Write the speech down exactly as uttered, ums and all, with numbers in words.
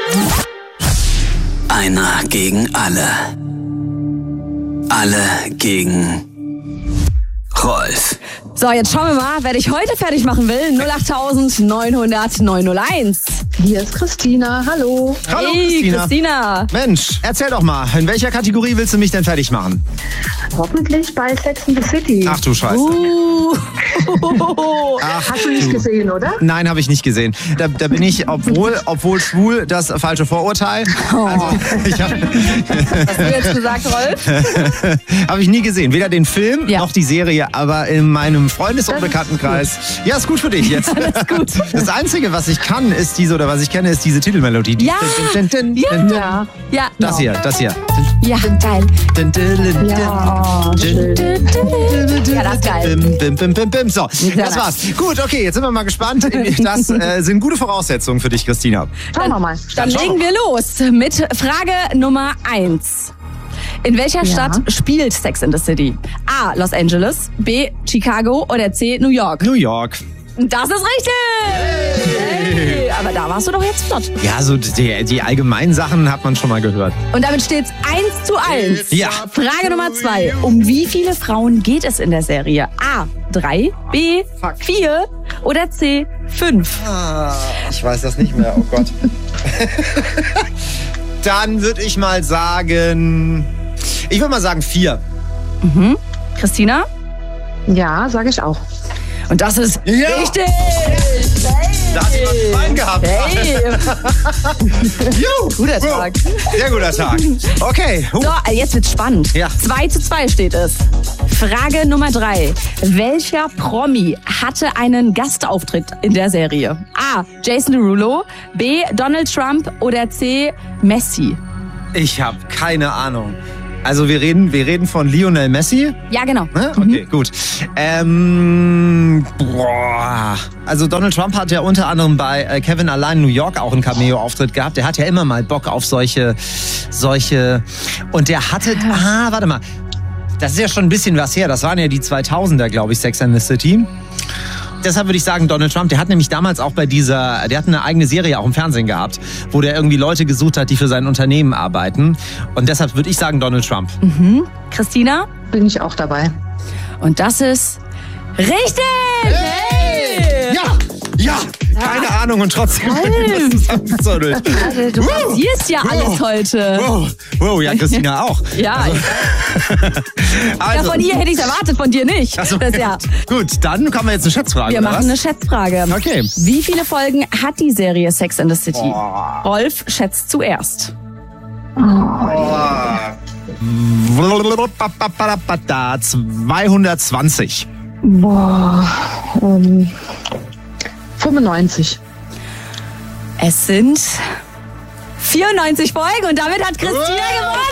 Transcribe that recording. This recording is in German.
Einer gegen alle. Alle gegen Rolf. So, jetzt schauen wir mal, wer dich heute fertig machen will. null acht neun null null neun null eins. Hier ist Christina, hallo. Hallo Hey, Christina. Christina. Mensch, erzähl doch mal, in welcher Kategorie willst du mich denn fertig machen? Hoffentlich bei Sex and the City. Ach du Scheiße. Uh. Ach, Hast du nicht gesehen, oder? Nein, habe ich nicht gesehen. Da, da bin ich, obwohl, obwohl schwul, das falsche Vorurteil. Also, ich habe Hast du jetzt gesagt, Rolf? hab ich nie gesehen. Weder den Film Ja. noch die Serie, aber in meinem Freundes- und Bekanntenkreis. Ja, ist gut für dich jetzt. Alles gut. Das Einzige, was ich kann, ist diese, oder was ich kenne, ist diese Titelmelodie. Die- Ja. Din, din, din, Ja. din, din. Ja. Ja. Das hier, das hier. Ja, geil. Din, din, din, din. Ja, schön. Ja, das ist geil. Bim, bim, bim, bim, bim. So, Sehr das nice. war's. Gut, okay, jetzt sind wir mal gespannt. Das äh, sind gute Voraussetzungen für dich, Christina. Schauen wir mal. Dann Dann legen wir los mit Frage Nummer eins. In welcher Ja. Stadt spielt Sex and the City? A. Los Angeles, B. Chicago oder C. New York? New York. Das ist richtig! Hey, aber da warst du doch jetzt flott. Ja, so die, die allgemeinen Sachen hat man schon mal gehört. Und damit steht's eins zu eins. Ja. Frage Nummer zwei. Um wie viele Frauen geht es in der Serie? A. drei, B. vier oder C. fünf? Ah, ich weiß das nicht mehr, oh Gott. Dann würde ich mal sagen, ich würde mal sagen vier. Christina? Ja, sage ich auch. Und das ist Ja. richtig! Da hat jemand einen Bein gehabt. Hey! Juhu. Guter Tag. Sehr guter Tag. Okay. Huh. So, jetzt wird's spannend. Ja. zwei zu zwei steht es. Frage Nummer drei. Welcher Promi hatte einen Gastauftritt in der Serie? A. Jason Derulo, B. Donald Trump oder C. Messi? Ich habe keine Ahnung. Also wir reden, wir reden von Lionel Messi. Ja, genau. Ne? Okay, gut. Ähm, boah. Also Donald Trump hat ja unter anderem bei äh, Kevin Allein New York auch einen Cameo-Auftritt gehabt. Der hat ja immer mal Bock auf solche, solche. Und der hatte, ah, warte mal. Das ist ja schon ein bisschen was her. Das waren ja die zweitausender, glaube ich, Sex and the City. Deshalb würde ich sagen Donald Trump. Der hat nämlich damals auch bei dieser, der hat eine eigene Serie auch im Fernsehen gehabt, wo der irgendwie Leute gesucht hat, die für sein Unternehmen arbeiten. Und deshalb würde ich sagen Donald Trump. Christina? Bin ich auch dabei. Und das ist richtig! Hey! Ja, ja, keine Ahnung und trotzdem Rolf. das zusammengezottelt. Also, du rasierst ja alles heute. Wow, wow, ja, Christina auch. Ja, ja, Also, von ihr hätte ich es erwartet, von dir nicht. Ach so, Das ja. Gut, dann kommen wir jetzt eine Schätzfrage. Wir oder machen eine was? Schätzfrage. Okay. Wie viele Folgen hat die Serie Sex and the City? Boah. Rolf schätzt zuerst. zweihundertzwanzig. Boah, ähm, fünfundneunzig. Es sind vierundneunzig Folgen und damit hat Christina gewonnen.